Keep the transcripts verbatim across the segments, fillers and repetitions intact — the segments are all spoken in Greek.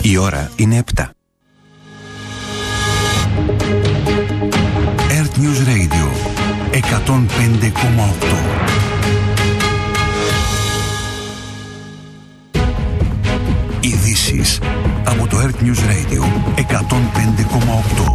Η ώρα είναι επτά. Earth News Radio εκατόν πέντε κόμμα οκτώ. Ειδήσεις από το Earth News Radio εκατόν πέντε κόμμα οκτώ.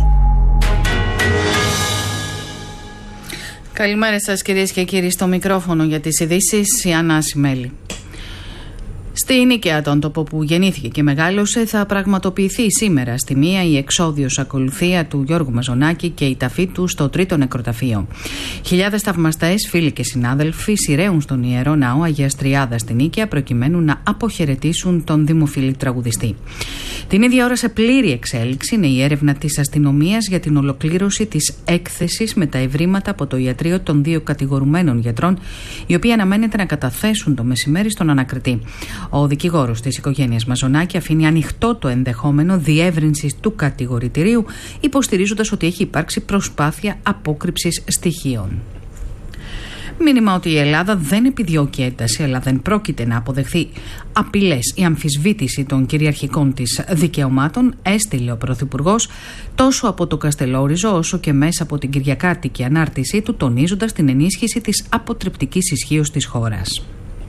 Καλημέρα σας κυρίες και κύριοι, στο μικρόφωνο για τις ειδήσεις η Άννα Ασημέλη. Στη Νίκαια, τον τόπο που γεννήθηκε και μεγάλωσε, θα πραγματοποιηθεί σήμερα στη μία η εξόδιος ακολουθία του Γιώργου Μαζονάκη και η ταφή του στο τρίτο νεκροταφείο. Χιλιάδες θαυμαστές, φίλοι και συνάδελφοι σειραίουν στον Ιερό Ναό Αγίας Τριάδας στη Νίκαια προκειμένου να αποχαιρετήσουν τον δημοφιλή τραγουδιστή. Την ίδια ώρα, σε πλήρη εξέλιξη, είναι η έρευνα της αστυνομίας για την ολοκλήρωση της έκθεσης με τα ευρήματα από το ιατρείο των δύο κατηγορουμένων γιατρών, οι οποίοι αναμένεται να καταθέσουν το μεσημέρι στον ανακριτή. Ο δικηγόρος της οικογένειας Μαζονάκη αφήνει ανοιχτό το ενδεχόμενο διεύρυνσης του κατηγορητηρίου, υποστηρίζοντας ότι έχει υπάρξει προσπάθεια απόκρυψης στοιχείων. Μήνυμα ότι η Ελλάδα δεν επιδιώκει ένταση, αλλά δεν πρόκειται να αποδεχθεί απειλές ή αμφισβήτηση των κυριαρχικών της δικαιωμάτων, έστειλε ο Πρωθυπουργός τόσο από το Καστελόριζο όσο και μέσα από την κυριακάτικη ανάρτησή του, τονίζοντας την ενίσχυση της αποτρεπτικής ισχύως της χώρας.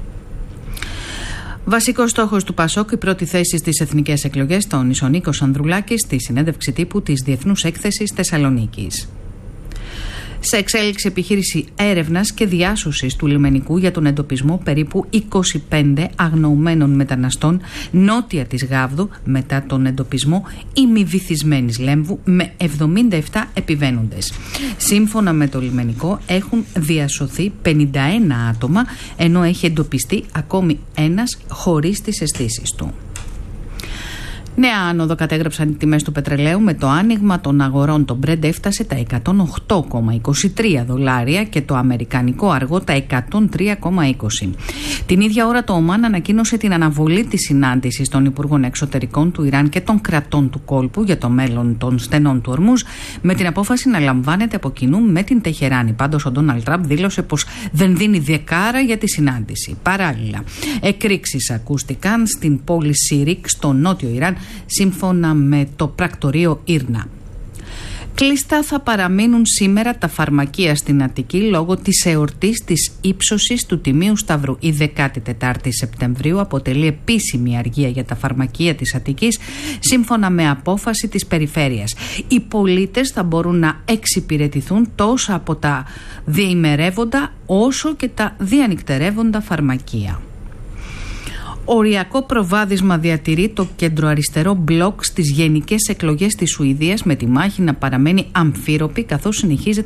Βασικός στόχος του ΠΑΣΟΚ, η πρώτη θέση στις εθνικές εκλογές, τόνισε ο Νίκος Ανδρουλάκης στη συνέντευξη τύπου της Διεθνούς Έκθεσης Θεσσαλονίκης. Σε εξέλιξη επιχείρηση έρευνας και διάσωσης του λιμενικού για τον εντοπισμό περίπου είκοσι πέντε αγνοωμένων μεταναστών νότια της Γάβδου μετά τον εντοπισμό ημιβυθισμένης Λέμβου με εβδομήντα επτά επιβαίνοντες. Σύμφωνα με το λιμενικό έχουν διασωθεί πενήντα ένα άτομα, ενώ έχει εντοπιστεί ακόμη ένας χωρίς τις αισθήσεις του. Νέα άνοδο κατέγραψαν οι τιμές του πετρελαίου. Με το άνοιγμα των αγορών το Brent έφτασε τα εκατόν οκτώ κόμμα είκοσι τρία δολάρια και το αμερικανικό αργό τα εκατόν τρία κόμμα είκοσι. Την ίδια ώρα το Ομάν ανακοίνωσε την αναβολή της συνάντησης των Υπουργών Εξωτερικών του Ιράν και των κρατών του κόλπου για το μέλλον των στενών του Ορμούζ, με την απόφαση να λαμβάνεται από κοινού με την Τεχεράνη. Πάντως ο Ντόναλντ Τραμπ δήλωσε πως δεν δίνει δεκάρα για τη συνάντηση. Παράλληλα, εκρήξεις ακούστηκαν στην πόλη Σιρίκ στο νότιο Ιράν, σύμφωνα με το πρακτορείο Ήρνα. Κλειστά θα παραμείνουν σήμερα τα φαρμακεία στην Αττική λόγω της εορτής της ύψωσης του Τιμίου Σταυρού. Η δεκάτη τετάρτη Σεπτεμβρίου αποτελεί επίσημη αργία για τα φαρμακεία της Αττικής, σύμφωνα με απόφαση της περιφέρειας. Οι πολίτες θα μπορούν να εξυπηρετηθούν τόσο από τα διημερεύοντα όσο και τα διανυκτερεύοντα φαρμακεία. Οριακό προβάδισμα διατηρεί το κεντροαριστερό μπλοκ στις γενικές εκλογές της Σουηδίας, με τη μάχη να παραμένει αμφίροπη καθώς συνεχίζεται